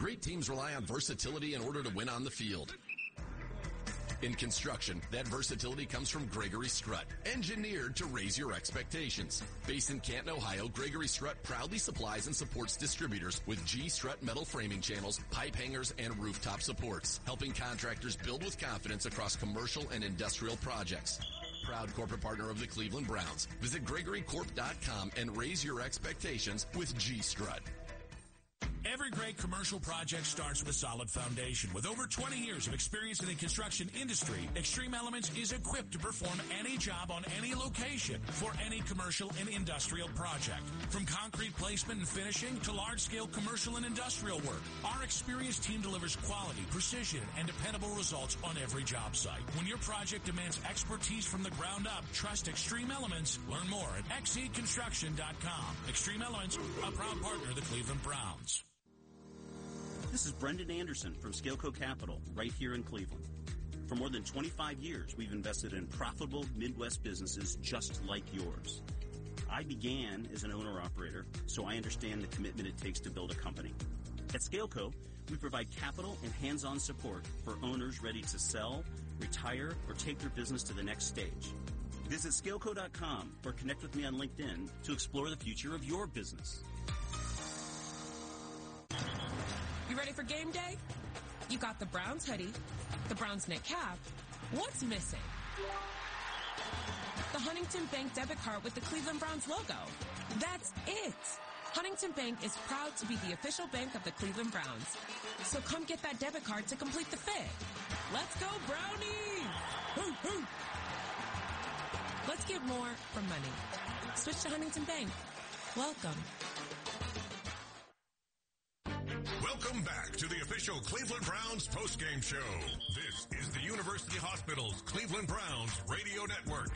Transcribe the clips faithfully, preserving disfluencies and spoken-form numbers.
Great teams rely on versatility in order to win on the field. In construction, that versatility comes from Gregory Strut, engineered to raise your expectations. Based in Canton, Ohio, Gregory Strut proudly supplies and supports distributors with G Strut metal framing channels, pipe hangers, and rooftop supports, helping contractors build with confidence across commercial and industrial projects. Proud corporate partner of the Cleveland Browns. Visit Gregory Corp dot com and raise your expectations with G Strut. Every great commercial project starts with a solid foundation. With over twenty years of experience in the construction industry, Extreme Elements is equipped to perform any job on any location for any commercial and industrial project. From concrete placement and finishing to large-scale commercial and industrial work, our experienced team delivers quality, precision, and dependable results on every job site. When your project demands expertise from the ground up, trust Extreme Elements. Learn more at x e construction dot com. Extreme Elements, a proud partner of the Cleveland Browns. This is Brendan Anderson from Scaleco Capital, right here in Cleveland. For more than twenty-five years, we've invested in profitable Midwest businesses just like yours. I began as an owner-operator, so I understand the commitment it takes to build a company. At Scaleco, we provide capital and hands-on support for owners ready to sell, retire, or take their business to the next stage. Visit scaleco dot com or connect with me on LinkedIn to explore the future of your business. You ready for game day? You got the Browns hoodie, the Browns knit cap. What's missing? The Huntington Bank debit card with the Cleveland Browns logo. That's it. Huntington Bank is proud to be the official bank of the Cleveland Browns. So come get that debit card to complete the fit. Let's go, Brownies! Hoo, hoo. Let's get more for money. Switch to Huntington Bank. Welcome. Welcome back to the official Cleveland Browns postgame show. This is the University Hospital's Cleveland Browns radio network.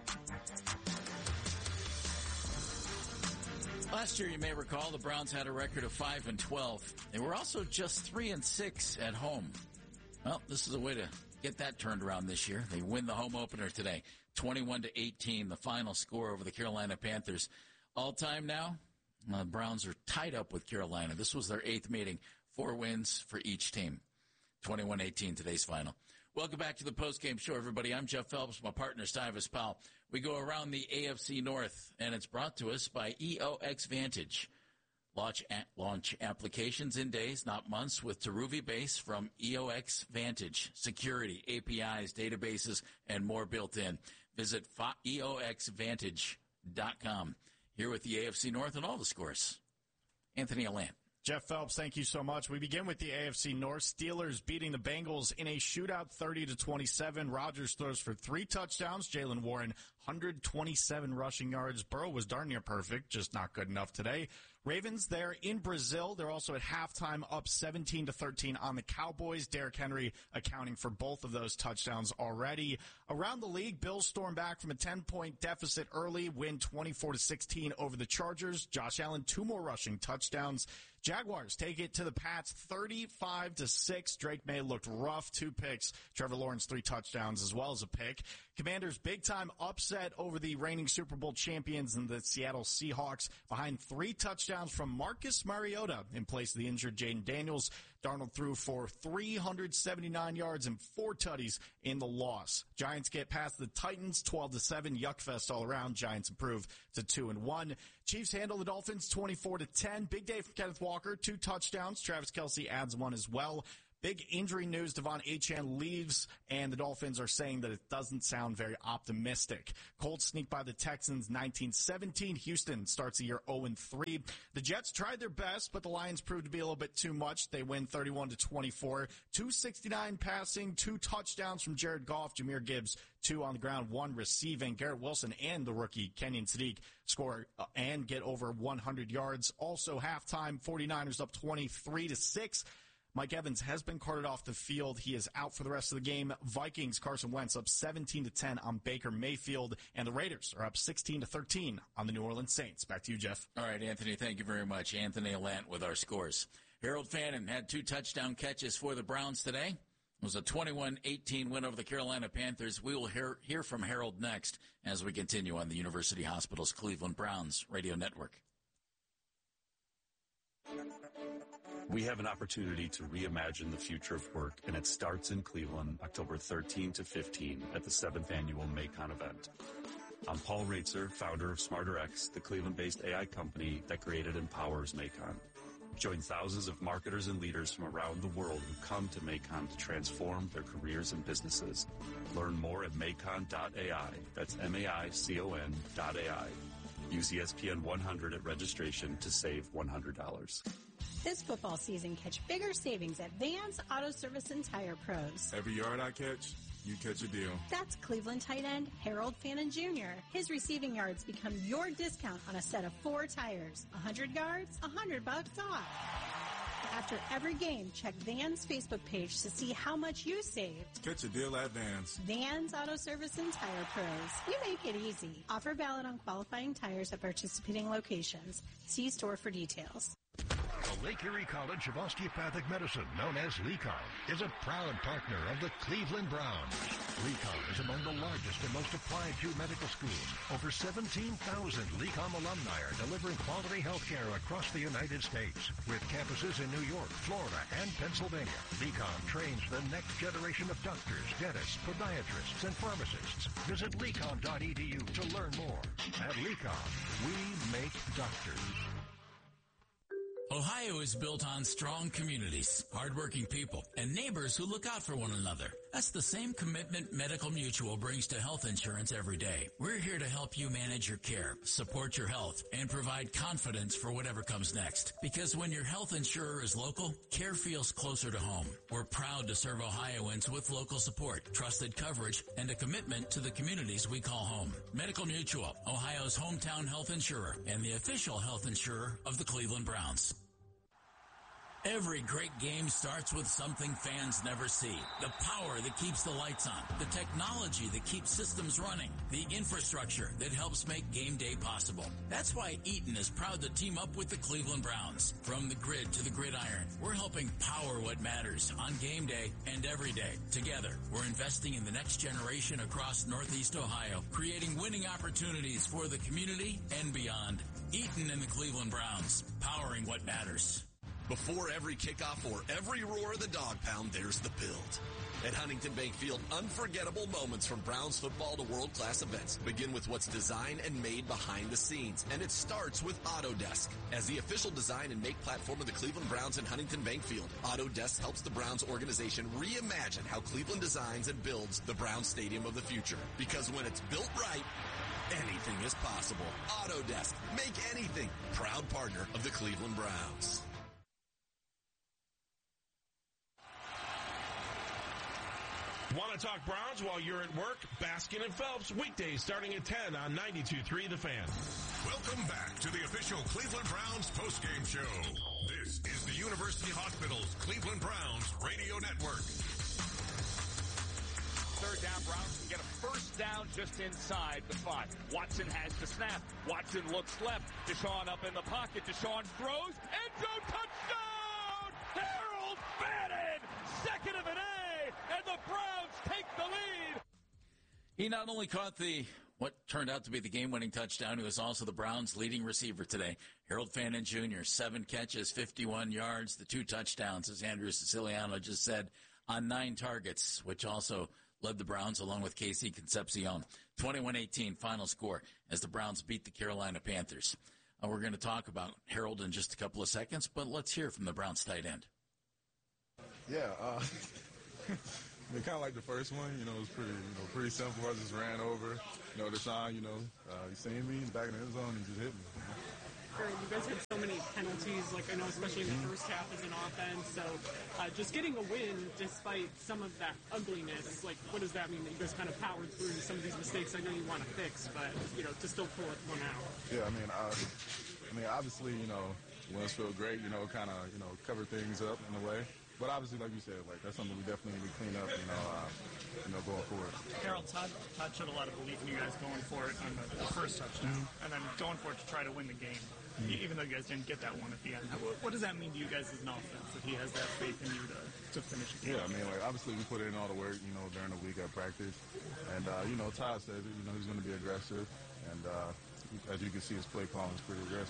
Last year, you may recall, the Browns had a record of five and twelve. They were also just three and six at home. Well, this is a way to get that turned around this year. They win the home opener today, twenty-one to eighteen, the final score over the Carolina Panthers. All time now, the Browns are tied up with Carolina. This was their eighth meeting, four wins for each team. twenty-one eighteen, today's final. Welcome back to the postgame show, everybody. I'm Jeff Phelps, my partner, Stivus Powell. We go around the A F C North, and it's brought to us by E O X Vantage. Launch, launch applications in days, not months, with Taruvi Base from E O X Vantage. Security, A P Is, databases, and more built in. Visit E O X vantage dot com. Here with the A F C North and all the scores, Anthony Allant. Jeff Phelps, thank you so much. We begin with the A F C North. Steelers beating the Bengals in a shootout, thirty to twenty-seven. Rodgers throws for three touchdowns. Jaylen Warren, one hundred twenty-seven rushing yards. Burrow was darn near perfect, just not good enough today. Ravens, they're in Brazil. They're also at halftime up seventeen to thirteen on the Cowboys. Derrick Henry accounting for both of those touchdowns already. Around the league, Bills storm back from a ten-point deficit early, win twenty-four to sixteen over the Chargers. Josh Allen, two more rushing touchdowns. Jaguars take it to the Pats thirty-five to six. Drake May looked rough, two picks. Trevor Lawrence, three touchdowns as well as a pick. Commanders big-time upset over the reigning Super Bowl champions and the Seattle Seahawks behind three touchdowns from Marcus Mariota in place of the injured Jaden Daniels. Darnold threw for three hundred seventy-nine yards and four tutties in the loss. Giants get past the Titans twelve to seven. Yuckfest all around. Giants improve to two and one. Chiefs handle the Dolphins twenty-four to ten. Big day for Kenneth Walker, two touchdowns. Travis Kelce adds one as well. Big injury news, Devon Achane leaves, and the Dolphins are saying that it doesn't sound very optimistic. Colts sneak by the Texans nineteen seventeen. Houston starts the year oh and three. The Jets tried their best, but the Lions proved to be a little bit too much. They win thirty-one to twenty-four. two sixty-nine passing, two touchdowns from Jared Goff. Jahmyr Gibbs, two on the ground, one receiving. Garrett Wilson and the rookie Kenyon Sadiq score uh, and get over one hundred yards. Also halftime, 49ers up twenty-three to six. Mike Evans has been carted off the field. He is out for the rest of the game. Vikings, Carson Wentz up seventeen to ten on Baker Mayfield. And the Raiders are up sixteen to thirteen on the New Orleans Saints. Back to you, Jeff. All right, Anthony, thank you very much. Anthony Allant with our scores. Harold Fannin had two touchdown catches for the Browns today. It was a twenty-one eighteen win over the Carolina Panthers. We will hear, hear from Harold next as we continue on the University Hospital's Cleveland Browns radio network. We have an opportunity to reimagine the future of work, and it starts in Cleveland, October thirteenth to fifteenth at the seventh Annual MACON event. I'm Paul Raitzer, founder of SmarterX, the Cleveland-based A I company that created and powers MACON. Join thousands of marketers and leaders from around the world who come to MACON to transform their careers and businesses. Learn more at macon dot A I. That's M A I C O N dot A I. Use E S P N one hundred at registration to save one hundred dollars. This football season, catch bigger savings at Vans Auto Service and Tire Pros. Every yard I catch, you catch a deal. That's Cleveland tight end Harold Fannin Junior His receiving yards become your discount on a set of four tires. one hundred yards, one hundred bucks off. After every game, check Vans' Facebook page to see how much you saved. Catch a deal at Vans. Vans Auto Service and Tire Pros. We make it easy. Offer valid on qualifying tires at participating locations. See store for details. The Lake Erie College of Osteopathic Medicine, known as LECOM, is a proud partner of the Cleveland Browns. LECOM is among the largest and most applied to medical schools. Over seventeen thousand LECOM alumni are delivering quality health care across the United States. With campuses in New York, Florida, and Pennsylvania, LECOM trains the next generation of doctors, dentists, podiatrists, and pharmacists. Visit lecom dot e d u to learn more. At LECOM, we make doctors. Ohio is built on strong communities, hardworking people, and neighbors who look out for one another. That's the same commitment Medical Mutual brings to health insurance every day. We're here to help you manage your care, support your health, and provide confidence for whatever comes next. Because when your health insurer is local, care feels closer to home. We're proud to serve Ohioans with local support, trusted coverage, and a commitment to the communities we call home. Medical Mutual, Ohio's hometown health insurer, and the official health insurer of the Cleveland Browns. Every great game starts with something fans never see. The power that keeps the lights on, the technology that keeps systems running, the infrastructure that helps make game day possible. That's why Eaton is proud to team up with the Cleveland Browns. From the grid to the gridiron, we're helping power what matters on game day and every day. Together, we're investing in the next generation across Northeast Ohio, creating winning opportunities for the community and beyond. Eaton and the Cleveland Browns, powering what matters. Before every kickoff or every roar of the dog pound, there's the build. At Huntington Bank Field, unforgettable moments from Browns football to world-class events begin with what's designed and made behind the scenes. And it starts with Autodesk. As the official design and make platform of the Cleveland Browns and Huntington Bank Field, Autodesk helps the Browns organization reimagine how Cleveland designs and builds the Browns Stadium of the future. Because when it's built right, anything is possible. Autodesk. Make anything. Proud partner of the Cleveland Browns. Want to talk Browns while you're at work? Baskin and Phelps, weekdays starting at ten on ninety-two point three The Fan. Welcome back to the official Cleveland Browns postgame show. This is the University Hospitals Cleveland Browns radio network. Third down, Browns can get a first down just inside the five. Watson has the snap. Watson looks left. Deshaun up in the pocket. Deshaun throws. End zone touchdown! Harold Fannin! Second of an A! And the Browns take the lead. He not only caught the what turned out to be the game-winning touchdown, he was also the Browns' leading receiver today. Harold Fannin Junior, seven catches, fifty-one yards, the two touchdowns, as Andrew Siciliano just said, on nine targets, which also led the Browns along with K C Concepcion. twenty-one eighteen final score as the Browns beat the Carolina Panthers. Uh, we're going to talk about Harold in just a couple of seconds, but let's hear from the Browns tight end. Yeah, uh... I mean, kind of like the first one, you know, it was pretty, you know, pretty simple. I just ran over, you know, Deshaun, you know, uh, he seen me in the back of the end zone and just hit me. You know? You guys had so many penalties, like I know, especially in the first half as an offense. So uh, just getting a win despite some of that ugliness, like what does that mean that you guys kind of powered through some of these mistakes? I know you want to fix, but you know, to still pull it one out. Yeah, I mean, uh, I mean, obviously, you know, wins feel great, you know, kind of, you know, cover things up in a way. But obviously, like you said, like that's something we definitely need to clean up, you know, uh, you know, going forward. Harold, Todd, Todd showed a lot of belief in you guys going for it on the, the first touchdown, mm-hmm. and then going for it to try to win the game, mm-hmm. even though you guys didn't get that one at the end. What, what does that mean to you guys as an offense, that he has that faith in you to, to finish the game? Yeah, I mean, like obviously we put in all the work, you know, during the week at practice, and uh, you know, Todd says it, you know, he's going to be aggressive, and uh, as you can see, his play calling is pretty aggressive.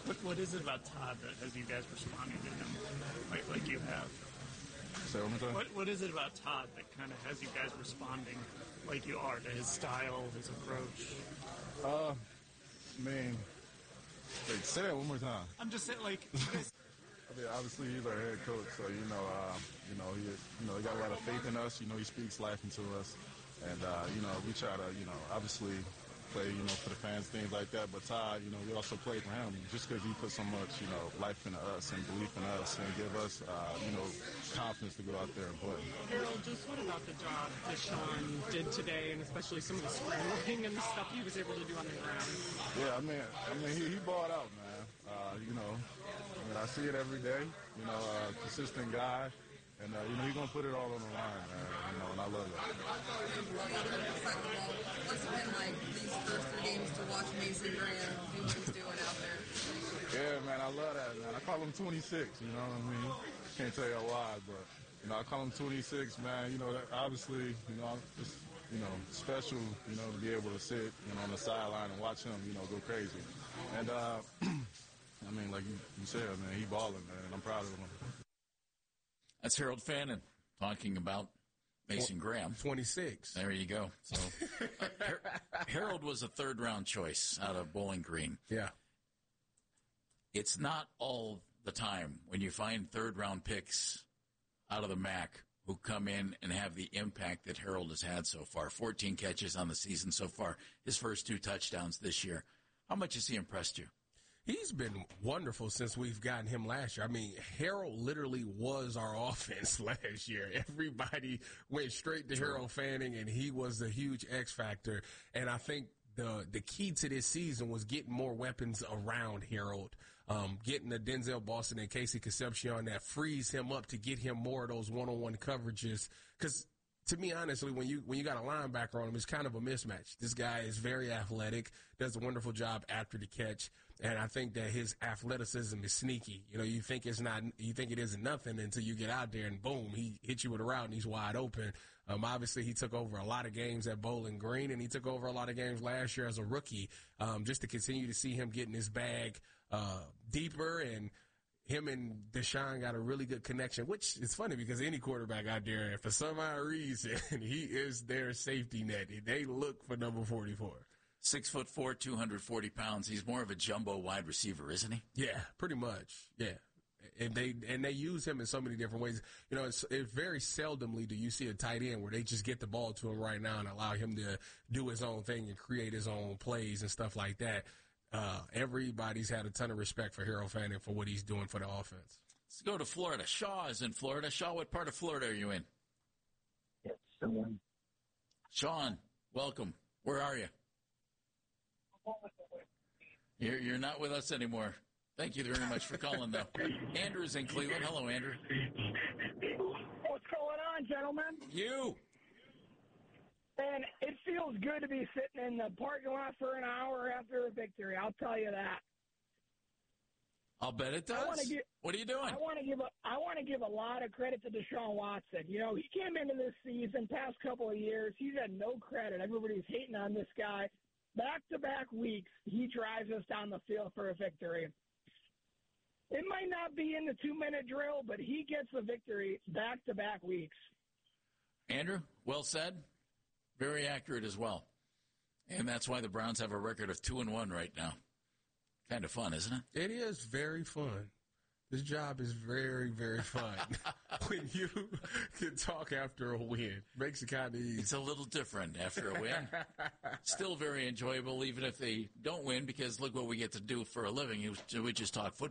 What, what is it about Todd that has you guys responding to him like, like you have? Say one more time. What, what is it about Todd that kind of has you guys responding like you are to his style, his approach? Uh, I mean, wait, say that one more time. I'm just saying, like, you guys... I mean, obviously he's our head coach, so you know, uh, you know, he, you know, he got a lot of faith in us. You know, he speaks life into us, and uh, you know, we try to, you know, obviously play, you know, for the fans, things like that. But Todd, you know, we also play for him just because he put so much, you know, life into us and belief in us, and give us, uh, you know, confidence to go out there and play. Harold, just what about the job Deshaun did today, and especially some of the scrambling and the stuff he was able to do on the ground? Yeah, I mean, I mean, he, he balled out, man. Uh, you know, I mean, I see it every day. You know, uh, consistent guy, and uh, you know, he's gonna put it all on the line, man. You know, and I love it. What's it been like these first three games to watch Mason Graham do what he's doing out there? Yeah, man, I love that, man. I call him twenty-six. You know what I mean? Can't tell you why, but you know, I call him twenty-six, man. You know, that obviously, you know, it's you know special, you know, to be able to sit, you know, on the sideline and watch him, you know, go crazy. And uh, I mean, like you, you said, man, he balling, man, and I'm proud of him. That's Harold Fannin talking about Mason Graham. twenty-six. There you go. So uh, Har- Harold was a third-round choice out of Bowling Green. Yeah. It's not all the time when you find third-round picks out of the M A C who come in and have the impact that Harold has had so far. fourteen catches on the season so far. His first two touchdowns this year. How much has he impressed you? He's been wonderful since we've gotten him last year. I mean, Harold literally was our offense last year. Everybody went straight to Harold Fanning, and he was a huge X factor. And I think the the key to this season was getting more weapons around Harold, um, getting the Denzel Boston and Casey Concepcion that frees him up to get him more of those one-on-one coverages. Because to me, honestly, when you when you got a linebacker on him, it's kind of a mismatch. This guy is very athletic, does a wonderful job after the catch. And I think that his athleticism is sneaky. You know, you think it's not, you think it isn't nothing until you get out there and boom, he hits you with a route and he's wide open. Um, obviously he took over a lot of games at Bowling Green, and he took over a lot of games last year as a rookie. Um, just to continue to see him getting his bag, uh, deeper, and him and Deshaun got a really good connection, which is funny because any quarterback out there, if for some odd reason, he is their safety net. They look for number forty-four. Six foot four, two hundred forty pounds. He's more of a jumbo wide receiver, isn't he? Yeah, pretty much. Yeah. And they and they use him in so many different ways. You know, it's, it's very seldomly do you see a tight end where they just get the ball to him right now and allow him to do his own thing and create his own plays and stuff like that. Uh, everybody's had a ton of respect for Harold Fanning for what he's doing for the offense. Let's go to Florida. Shaw is in Florida. Shaw, what part of Florida are you in? Yes, someone. Sean, welcome. Where are you? You're, you're not with us anymore. Thank you very much for calling, though. Andrew's in Cleveland. Hello, Andrew. What's going on, gentlemen? You. Man, it feels good to be sitting in the parking lot for an hour after a victory. I'll tell you that. I'll bet it does. I wanna give, what are you doing? I want to give a I want to give a lot of credit to Deshaun Watson. You know, he came into this season, past couple of years, he's had no credit. Everybody's hating on this guy. Back-to-back weeks, he drives us down the field for a victory. It might not be in the two-minute drill, but he gets the victory back-to-back weeks. Andrew, well said. Very accurate as well. And that's why the Browns have a record of two and one right now. Kind of fun, isn't it? It is very fun. This job is very, very fun. When you can talk after a win, makes it kind of easy. It's a little different after a win. Still very enjoyable, even if they don't win, because look what we get to do for a living. We just talk football.